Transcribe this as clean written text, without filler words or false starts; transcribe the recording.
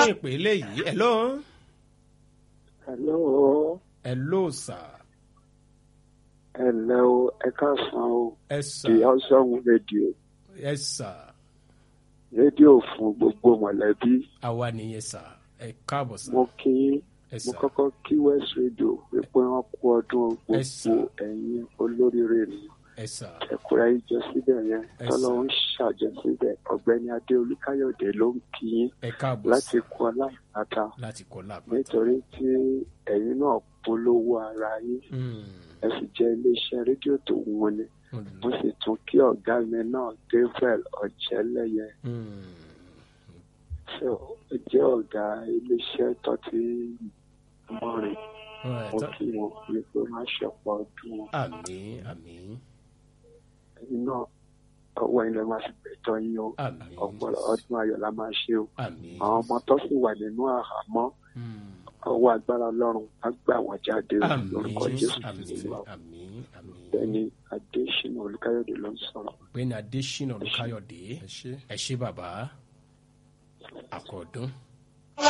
ìpè eléyìí. Hello. Hello. Hello sir. Hello, ẹ káàsán o. Yes sir. The Awesome Radio. Yes sir. Rédíò fún gbogbo mọ̀lẹ́bí. Àwa nìyẹn sir. Ẹ káàbọ̀ sir. Mo kí Yes mo sir. kọ́kọ́ kí West Radio wípé wọ́n kú ọdún Yes, sir. gbogbo ẹ̀yin olóríire ni. Yes sir. Ẹ̀kúrẹ́ ìjọ síbẹ̀ yẹn. Yes, Tọ́lọ́ sir. ń ṣàjọ síbẹ̀. Ọ̀gbẹ́ni Adéolú Káyọ̀dé ló ń kí yín Ẹ káàbọ̀ láti sir. kú ọlá ìpátá. Láti kọ́ lápá. Nítorí tí ẹ̀yin náà polówó ara yín. Ẹ sì jẹ́ iléeṣẹ́ rédíò tó wúni. Mo sì tún kí ọ̀gá mi náà Gabriel Ọ̀jẹ́lẹ́yẹ. So, ó jẹ́ ọ̀gá iléeṣẹ́ tó ti mọ́rin. Mo kí wọn pé kó má ṣọ̀pọ̀ ọdún wọn. Àmín àmín. Ẹ̀yin náà ọwọ́ ilẹ̀ máa fi gbẹ̀tọ́ yín o. Àmín. Ọ̀pọ̀lọpọ̀ ọdún ayọ̀ la máa ṣe o. Àmín. Àwọn ọmọ tó sì wà nínú àhámọ́ ọwọ́ agbára Ọlọ́run á gbà wọ́n jáde o. Lórúkọ Jésù Kristi wa. Àmín àmín. Bẹ́ẹ̀ni Adéṣínà Olúkáyọ̀dé ló ń sọ̀rọ̀. Ọ̀gbẹ́ni Adéṣínà Olúkáyọ̀dé. Ẹ ṣé bàbá. Àkọ́dún.